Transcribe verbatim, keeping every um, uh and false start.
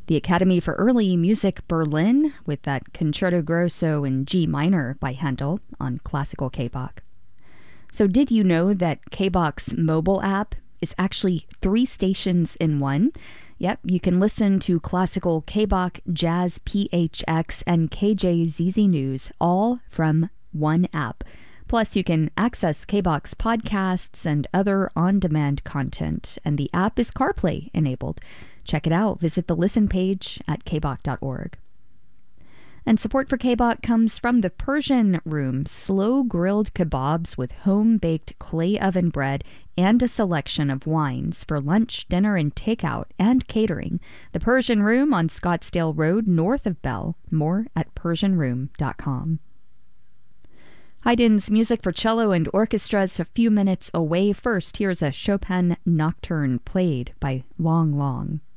The Academy for Early Music Berlin with that Concerto Grosso in G minor by Handel on classical K-Bach. So did you know that K-Bach's mobile app is actually three stations in one? Yep, you can listen to classical K-Bach, Jazz P H X, and K J Z Z News all from one app. Plus, you can access K-Bach's podcasts and other on-demand content, and the app is CarPlay enabled. Check it out. Visit the listen page at k bach dot org. And support for K-Bach comes from the Persian Room, slow-grilled kebabs with home-baked clay oven bread and a selection of wines for lunch, dinner, and takeout and catering. The Persian Room on Scottsdale Road, north of Bell. More at persian room dot com. Haydn's music for cello and orchestra is a few minutes away. First, here's a Chopin nocturne played by Long Long.